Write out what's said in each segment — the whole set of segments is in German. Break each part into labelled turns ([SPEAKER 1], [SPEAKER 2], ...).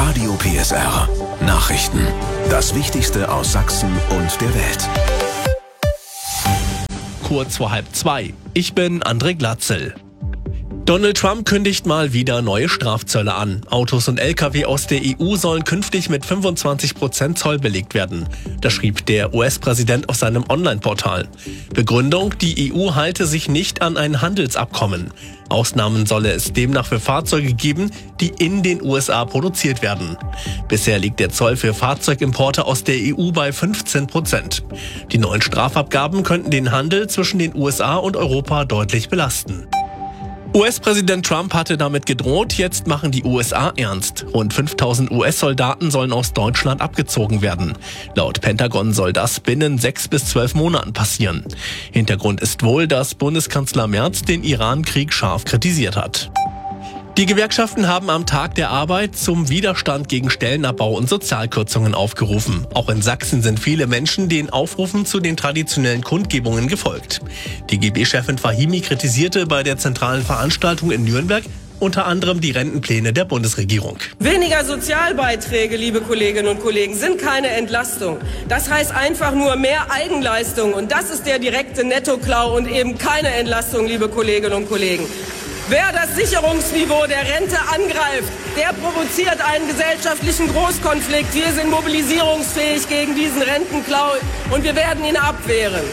[SPEAKER 1] Radio PSR. Nachrichten. Das Wichtigste aus Sachsen und der Welt.
[SPEAKER 2] Kurz vor 1:30. Ich bin André Glatzel. Donald Trump kündigt mal wieder neue Strafzölle an. Autos und Lkw aus der EU sollen künftig mit 25% Zoll belegt werden. Das schrieb der US-Präsident auf seinem Online-Portal. Begründung: Die EU halte sich nicht an ein Handelsabkommen. Ausnahmen solle es demnach für Fahrzeuge geben, die in den USA produziert werden. Bisher liegt der Zoll für Fahrzeugimporte aus der EU bei 15%. Die neuen Strafabgaben könnten den Handel zwischen den USA und Europa deutlich belasten. US-Präsident Trump hatte damit gedroht, jetzt machen die USA ernst. Rund 5000 US-Soldaten sollen aus Deutschland abgezogen werden. Laut Pentagon soll das binnen 6 bis 12 Monaten passieren. Hintergrund ist wohl, dass Bundeskanzler Merz den Iran-Krieg scharf kritisiert hat. Die Gewerkschaften haben am Tag der Arbeit zum Widerstand gegen Stellenabbau und Sozialkürzungen aufgerufen. Auch in Sachsen sind viele Menschen den Aufrufen zu den traditionellen Kundgebungen gefolgt. Die DGB-Chefin Fahimi kritisierte bei der zentralen Veranstaltung in Nürnberg unter anderem die Rentenpläne der Bundesregierung.
[SPEAKER 3] Weniger Sozialbeiträge, liebe Kolleginnen und Kollegen, sind keine Entlastung. Das heißt einfach nur mehr Eigenleistung. Und das ist der direkte Nettoklau und eben keine Entlastung, liebe Kolleginnen und Kollegen. Wer das Sicherungsniveau der Rente angreift, der provoziert einen gesellschaftlichen Großkonflikt. Wir sind mobilisierungsfähig gegen diesen Rentenklau und wir werden ihn abwehren.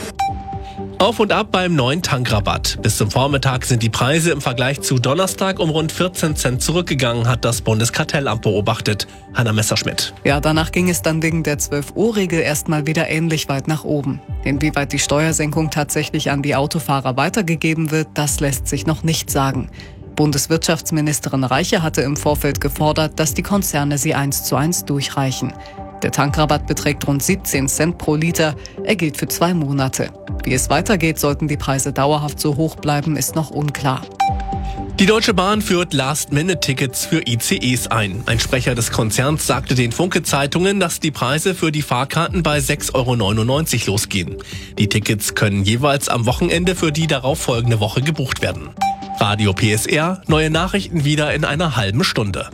[SPEAKER 2] Auf und ab beim neuen Tankrabatt. Bis zum Vormittag sind die Preise im Vergleich zu Donnerstag um rund 14 Cent zurückgegangen, hat das Bundeskartellamt beobachtet. Hanna Messerschmidt.
[SPEAKER 4] Ja, danach ging es dann wegen der 12-Uhr-Regel erstmal wieder ähnlich weit nach oben. Inwieweit die Steuersenkung tatsächlich an die Autofahrer weitergegeben wird, das lässt sich noch nicht sagen. Bundeswirtschaftsministerin Reiche hatte im Vorfeld gefordert, dass die Konzerne sie 1:1 durchreichen. Der Tankrabatt beträgt rund 17 Cent pro Liter. Er gilt für 2 Monate. Wie es weitergeht, sollten die Preise dauerhaft so hoch bleiben, ist noch unklar.
[SPEAKER 2] Die Deutsche Bahn führt Last-Minute-Tickets für ICEs ein. Ein Sprecher des Konzerns sagte den Funke-Zeitungen, dass die Preise für die Fahrkarten bei 6,99 € losgehen. Die Tickets können jeweils am Wochenende für die darauffolgende Woche gebucht werden. Radio PSR, neue Nachrichten wieder in einer halben Stunde.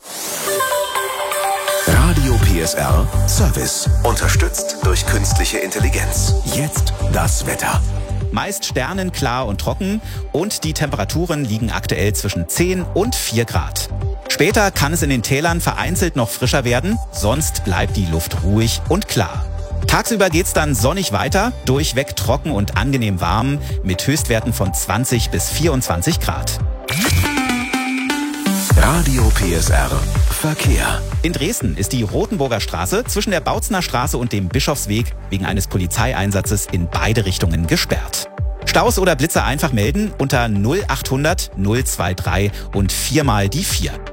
[SPEAKER 1] Radio PSR Service. Unterstützt durch künstliche Intelligenz. Jetzt das Wetter.
[SPEAKER 5] Meist sternenklar und trocken und die Temperaturen liegen aktuell zwischen 10 und 4 Grad. Später kann es in den Tälern vereinzelt noch frischer werden, sonst bleibt die Luft ruhig und klar. Tagsüber geht's dann sonnig weiter, durchweg trocken und angenehm warm mit Höchstwerten von 20 bis 24 Grad.
[SPEAKER 1] Radio PSR Verkehr.
[SPEAKER 5] In Dresden ist die Rothenburger Straße zwischen der Bautzner Straße und dem Bischofsweg wegen eines Polizeieinsatzes in beide Richtungen gesperrt. Staus oder Blitzer einfach melden unter 0800 023 und 4 mal die 4.